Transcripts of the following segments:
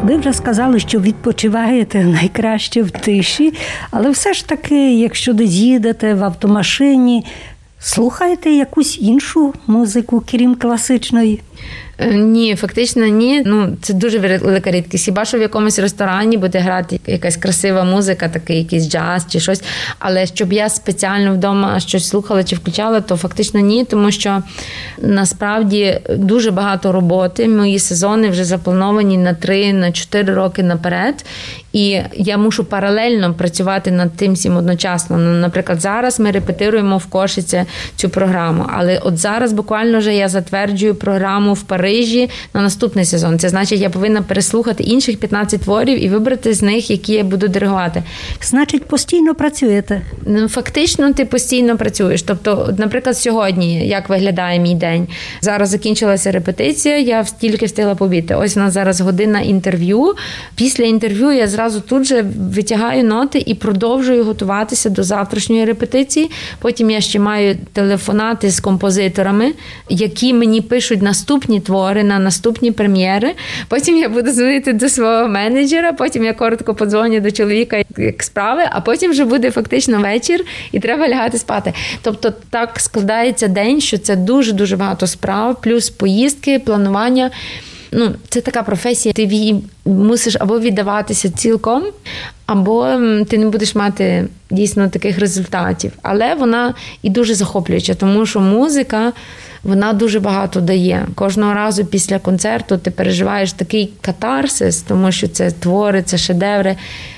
Ви вже сказали, що відпочиваєте найкраще в тиші, але все ж таки, якщо десь їдете в автомашині, слухаєте якусь іншу музику, крім класичної? Ні, фактично ні. Це дуже велика рідкість. Хіба що в якомусь ресторані буде грати якась красива музика, такий якийсь джаз чи щось. Але щоб я спеціально вдома щось слухала чи включала, то фактично ні, тому що насправді дуже багато роботи. Мої сезони вже заплановані на 3-4 роки наперед. І я мушу паралельно працювати над тим всім одночасно. Наприклад, зараз ми репетируємо в Кошиці цю програму. Але от зараз буквально вже я затверджую програму в Парижі на наступний сезон. Це значить, я повинна переслухати інших 15 творів і вибрати з них, які я буду диригувати. Значить, постійно працюєте? Фактично, ти постійно працюєш. Тобто, наприклад, сьогодні, як виглядає мій день. Зараз закінчилася репетиція, я тільки встигла пообідати. Ось у нас зараз година інтерв'ю. Після інтерв'ю я зразу тут же витягаю ноти і продовжую готуватися до завтрашньої репетиції. Потім я ще маю телефонати з композиторами, які мені пишуть наступні твори на наступні прем'єри. Потім я буду дзвонити до свого менеджера, потім я коротко подзвоню до чоловіка, як справи, а потім вже буде фактично вечір і треба лягати спати. Тобто так складається день, що це дуже-дуже багато справ, плюс поїздки, планування. Це така професія, ти в її мусиш або віддаватися цілком, або ти не будеш мати дійсно таких результатів. Але вона і дуже захоплююча, тому що музика, вона дуже багато дає. Кожного разу після концерту ти переживаєш такий катарсис, тому що це твори, це шедеври.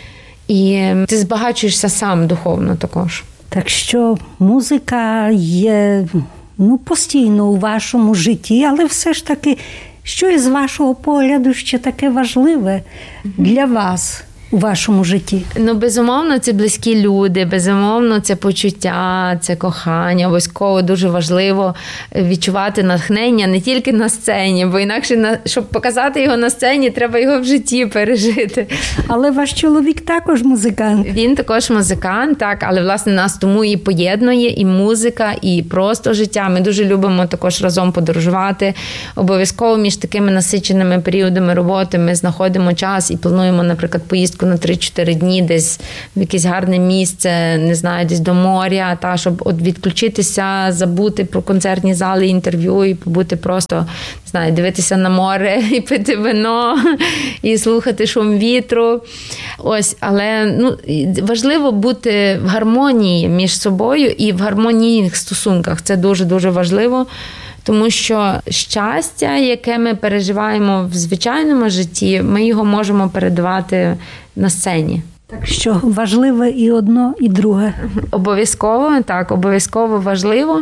І ти збагачуєшся сам духовно також. Так що музика є постійно у вашому житті, але все ж таки, що із вашого погляду ще таке важливе для вас у вашому житті? Безумовно, це близькі люди, безумовно, це почуття, це кохання. Обов'язково дуже важливо відчувати натхнення не тільки на сцені, бо інакше, щоб показати його на сцені, треба його в житті пережити. Але ваш чоловік також музикант. Він також музикант, так, але, власне, нас тому і поєднує і музика, і просто життя. Ми дуже любимо також разом подорожувати. Обов'язково між такими насиченими періодами роботи ми знаходимо час і плануємо, наприклад, поїздку на 3-4 дні десь в якесь гарне місце, не знаю, десь до моря, щоб відключитися, забути про концертні зали, інтерв'ю і побути просто, не знаю, дивитися на море і пити вино, і слухати шум вітру. Ось, але важливо бути в гармонії між собою і в гармонійних стосунках. Це дуже-дуже важливо. Тому що щастя, яке ми переживаємо в звичайному житті, ми його можемо передавати на сцені. Так що важливе і одно, і друге. Обов'язково, так, обов'язково важливо.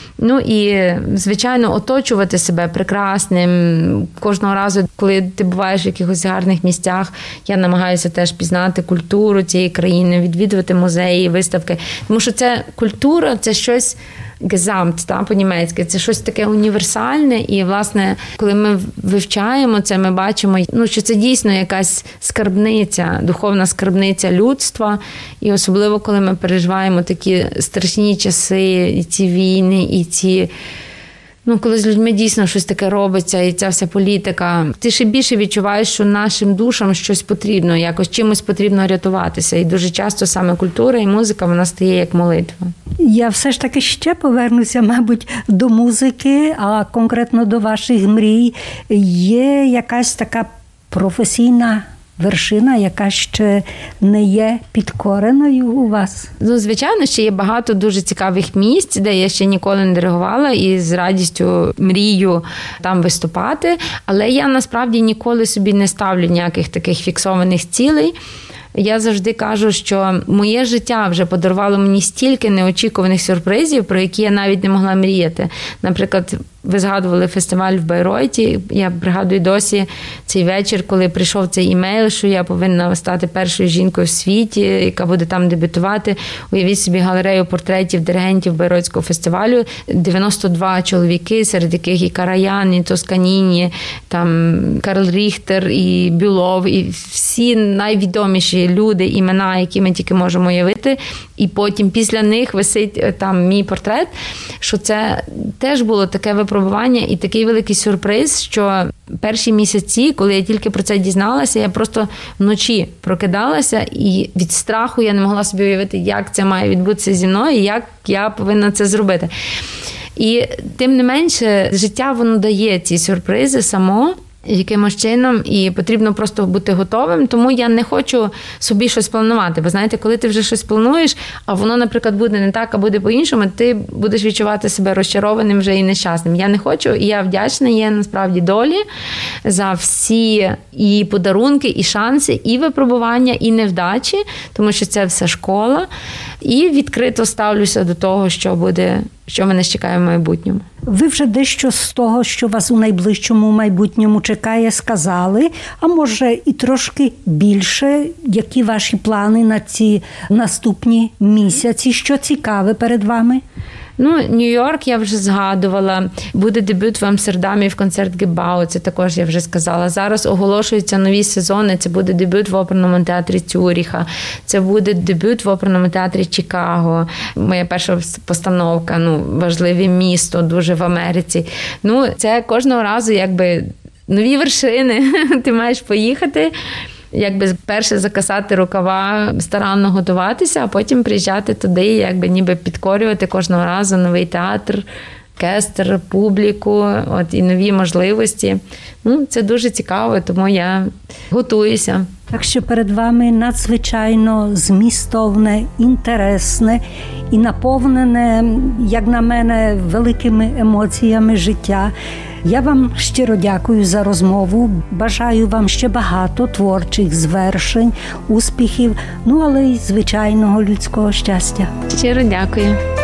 І, звичайно, оточувати себе прекрасним. Кожного разу, коли ти буваєш в якихось гарних місцях, я намагаюся теж пізнати культуру цієї країни, відвідувати музеї, виставки. Тому що це культура, це щось Gesamt, по-німецьки. Це щось таке універсальне. І, власне, коли ми вивчаємо це, ми бачимо, що це дійсно якась скарбниця, духовна скарбниця людства. І особливо, коли ми переживаємо такі страшні часи, і ці війни, і ці... коли з людьми дійсно щось таке робиться, і ця вся політика, ти ще більше відчуваєш, що нашим душам щось потрібно, якось чимось потрібно рятуватися. І дуже часто саме культура і музика, вона стає як молитва. Я все ж таки ще повернуся, мабуть, до музики, а конкретно до ваших мрій. Є якась така професійна вершина, яка ще не є підкореною у вас? Звичайно, ще є багато дуже цікавих місць, де я ще ніколи не диригувала і з радістю мрію там виступати. Але я насправді ніколи собі не ставлю ніяких таких фіксованих цілей. Я завжди кажу, що моє життя вже подарувало мені стільки неочікуваних сюрпризів, про які я навіть не могла мріяти. Наприклад, ви згадували фестиваль в Байройті. Я пригадую досі цей вечір, коли прийшов цей імейл, що я повинна стати першою жінкою в світі, яка буде там дебютувати. Уявіть собі галерею портретів диригентів Байройтського фестивалю. 92 чоловіки, серед яких і Караян, і Тосканіні, там Карл Ріхтер, і Бюлов, і всі найвідоміші люди, імена, які ми тільки можемо уявити. І потім після них висить там мій портрет, що це теж було таке випробування і такий великий сюрприз, що перші місяці, коли я тільки про це дізналася, я просто вночі прокидалася і від страху я не могла собі уявити, як це має відбутися зі мною і як я повинна це зробити. І тим не менше, життя воно дає ці сюрпризи само, якимось чином, і потрібно просто бути готовим, тому я не хочу собі щось планувати. Бо знаєте, коли ти вже щось плануєш, а воно, наприклад, буде не так, а буде по-іншому, ти будеш відчувати себе розчарованим вже і нещасним. Я не хочу, і я вдячна є насправді долі за всі і подарунки, і шанси, і випробування, і невдачі, тому що це все школа. І відкрито ставлюся до того, що мене чекає в майбутньому. Ви вже дещо з того, що вас у найближчому майбутньому чекає, сказали, а може і трошки більше, які ваші плани на ці наступні місяці, що цікаве перед вами? Нью-Йорк я вже згадувала. Буде дебют в Амстердамі в концерт-Гебау, це також я вже сказала. Зараз оголошуються нові сезони, це буде дебют в оперному театрі Цюріха, це буде дебют в оперному театрі Чикаго, моя перша постановка, важливе місто, дуже в Америці. Це кожного разу нові вершини, ти маєш поїхати, перше закасати рукава, старанно готуватися, а потім приїжджати туди, ніби підкорювати кожного разу новий театр, оркестр, публіку, і нові можливості. Це дуже цікаво, тому я готуюся. Так що перед вами надзвичайно змістовне, інтересне і наповнене, як на мене, великими емоціями життя. Я вам щиро дякую за розмову, бажаю вам ще багато творчих звершень, успіхів, але й звичайного людського щастя. Щиро дякую.